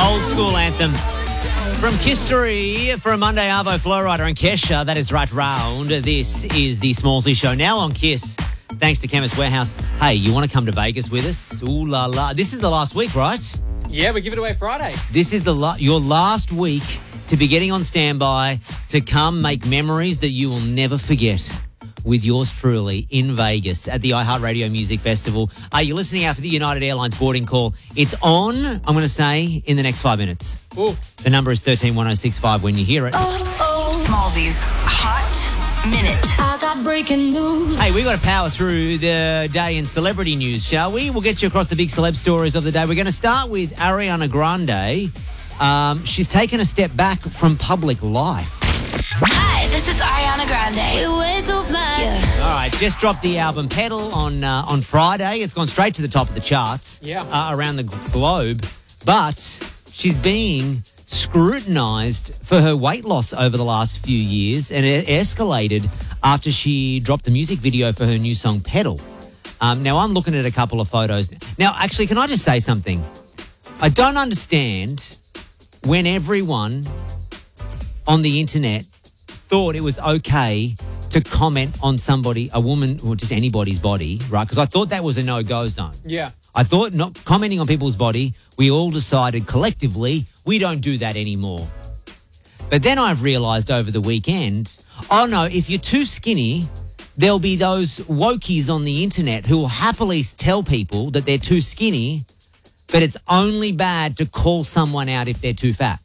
Old school anthem from Kistery for a Monday Arvo Flowrider and Kesha. That is right round. This is the Smallsy Show now on Kiss. Thanks to Chemist Warehouse. Hey, you want to come to Vegas with us? Ooh la la. This is the last week, right? Yeah, we give it away Friday. This is your last week to be getting on standby to come make memories that you will never forget with yours truly in Vegas at the iHeartRadio Music Festival. Are you listening out for the United Airlines boarding call? It's on, I'm going to say, in the next 5 minutes. Ooh. The number is 131065 when you hear it. Smallsy's Hot Minute. I got breaking news. Hey, we got to power through the day in celebrity news, shall we? We'll get you across the big celeb stories of the day. We're going to start with Ariana Grande. She's taken a step back from public life. Hi, this is Ariana Grande. We're way too fly. Yeah. All right, just dropped the album Pedal on Friday. It's gone straight to the top of the charts around the globe. But she's being scrutinised for her weight loss over the last few years, and it escalated after she dropped the music video for her new song Pedal. Now, I'm looking at a couple of photos. Now, actually, can I just say something? I don't understand when everyone on the internet thought it was okay to comment on somebody, a woman, or just anybody's body, right? Because I thought that was a no-go zone. Yeah. I thought not commenting on people's body, we all decided collectively we don't do that anymore. But then I've realised over the weekend, oh no, if you're too skinny, there'll be those wokies on the internet who will happily tell people that they're too skinny, but it's only bad to call someone out if they're too fat.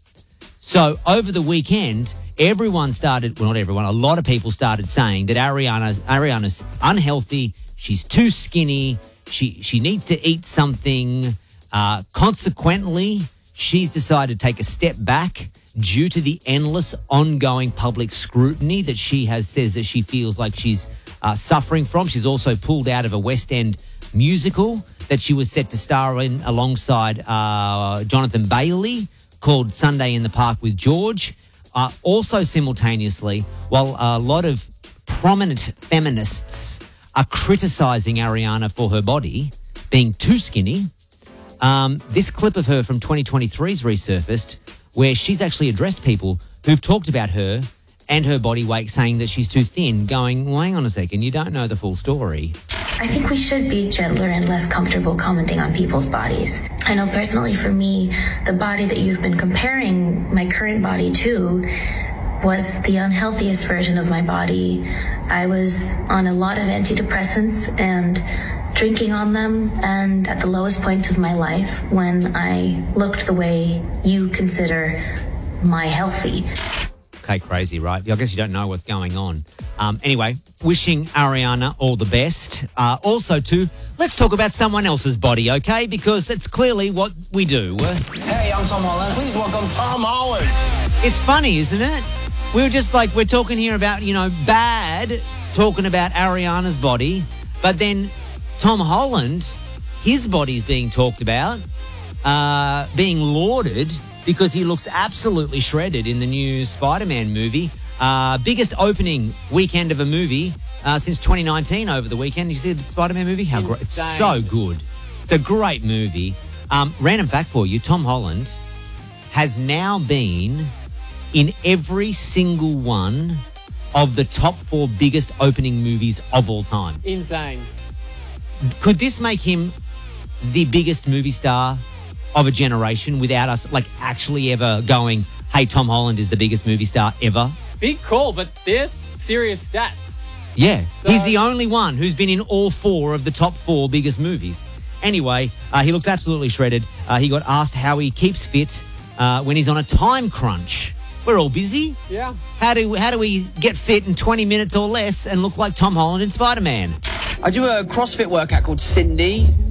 So over the weekend, everyone started, well, not everyone, a lot of people started saying that Ariana's unhealthy, she's too skinny, she needs to eat something. Consequently, she's decided to take a step back due to the endless ongoing public scrutiny that she says that she feels like she's suffering from. She's also pulled out of a West End musical that she was set to star in alongside Jonathan Bailey, called Sunday in the Park with George. Also simultaneously, while a lot of prominent feminists are criticising Ariana for her body being too skinny, this clip of her from 2023's resurfaced where she's actually addressed people who've talked about her and her body weight, saying that she's too thin, going, well, hang on a second, you don't know the full story. I think we should be gentler and less comfortable commenting on people's bodies. I know personally for me, the body that you've been comparing my current body to was the unhealthiest version of my body. I was on a lot of antidepressants and drinking on them, and at the lowest point of my life when I looked the way you consider my healthy. Okay, crazy, right? I guess you don't know what's going on. Anyway, wishing Ariana all the best. Also, too, let's talk about someone else's body, okay? Because it's clearly what we do. Hey, I'm Tom Holland. Please welcome Tom Holland. It's funny, isn't it? We were just like, we're talking here about, bad, talking about Ariana's body, but then Tom Holland, his body's being talked about, being lauded, because he looks absolutely shredded in the new Spider-Man movie. Biggest opening weekend of a movie since 2019 over the weekend. You see the Spider-Man movie? How great. It's so good. It's a great movie. Random fact for you, Tom Holland has now been in every single one of the top 4 biggest opening movies of all time. Insane. Could this make him the biggest movie star of a generation without us actually ever going, hey, Tom Holland is the biggest movie star ever? Big call, but they're serious stats. Yeah, So, he's the only one who's been in all 4 of the top 4 biggest movies. Anyway, he looks absolutely shredded. He got asked how he keeps fit when he's on a time crunch. We're all busy. Yeah. How do we get fit in 20 minutes or less and look like Tom Holland in Spider-Man? I do a CrossFit workout called Cindy.